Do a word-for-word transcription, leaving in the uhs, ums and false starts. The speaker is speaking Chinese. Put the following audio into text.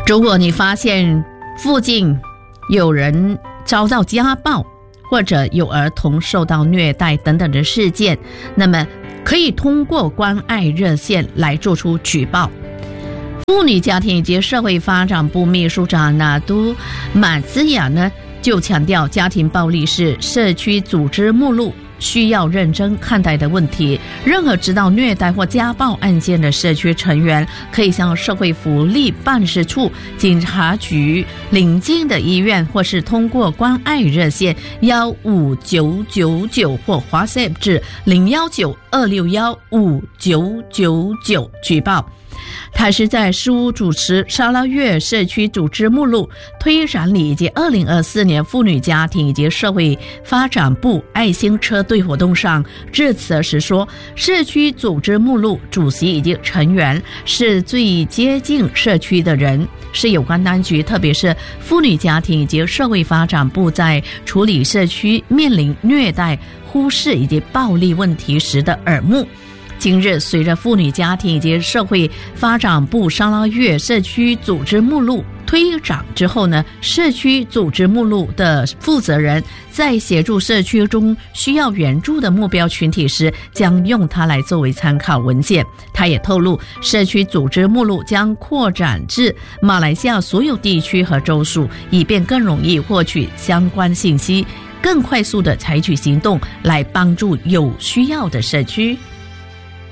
如果你发现附近有人遭到家暴，或者有儿童受到虐待等等的事件，那么可以通过关爱热线来做出举报。妇女家庭以及社会发展部秘书长纳都马兹雅呢就强调，家庭暴力是社区组织目录需要认真看待的问题。任何知道虐待或家暴案件的社区成员，可以向社会福利办事处、警察局、邻近的医院，或是通过关爱热线幺五九九九或 WhatsApp 至零幺九二六幺五九九九举报。他是在事务主持沙拉越社区组织目录推展礼以及二零二四年妇女家庭以及社会发展部爱心车队活动上致辞时说，社区组织目录主席以及成员是最接近社区的人，是有关当局特别是妇女家庭以及社会发展部在处理社区面临虐待、忽视以及暴力问题时的耳目。今日随着妇女家庭以及社会发展部沙拉越社区组织目录推展之后呢，社区组织目录的负责人在协助社区中需要援助的目标群体时，将用它来作为参考文件。他也透露，社区组织目录将扩展至马来西亚所有地区和州属，以便更容易获取相关信息，更快速地采取行动来帮助有需要的社区。